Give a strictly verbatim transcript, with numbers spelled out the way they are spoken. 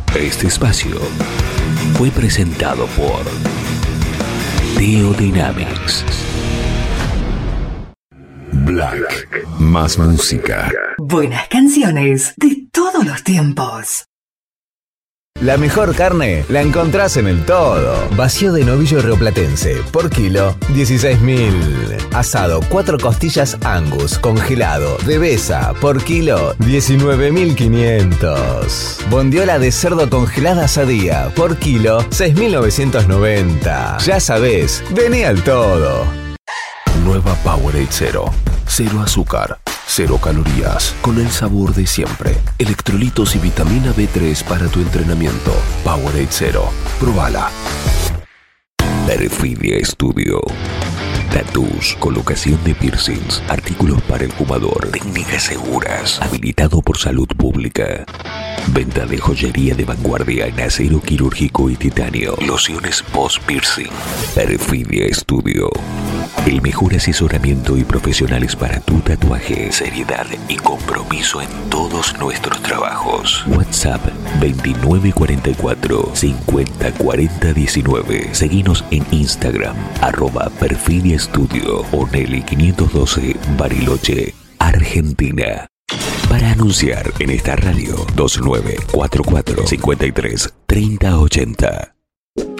Este espacio fue presentado por Teodynamics. Black. Más música. Buenas canciones de todos los tiempos. La mejor carne la encontrás en El Todo. Vacío de novillo rioplatense por kilo, dieciséis mil. Asado, cuatro costillas Angus, congelado, de Besa, por kilo, diecinueve mil quinientos. Bondiola de cerdo congelada asadía, por kilo, seis mil novecientos noventa. Ya sabés, vení al Todo. Nueva Powerade Zero. Cero azúcar, cero calorías, con el sabor de siempre. Electrolitos y vitamina B tres para tu entrenamiento. Powerade Zero. Probala. Perfidia Studio. Tattoos, colocación de piercings, artículos para el fumador, técnicas seguras, habilitado por salud pública. Venta de joyería de vanguardia en acero quirúrgico y titanio. Lociones post-piercing. Perfidia Studio. El mejor asesoramiento y profesionales para tu tatuaje. Seriedad y compromiso en todos nuestros trabajos. WhatsApp veintinueve cuarenta y cuatro, cincuenta cuarenta diecinueve. Seguinos en Instagram, arroba Perfidia Studio o Nelly quinientos doce, Bariloche, Argentina. Para anunciar en esta radio, dos nueve cuatro cuatro, cincuenta y tres, treinta ochenta.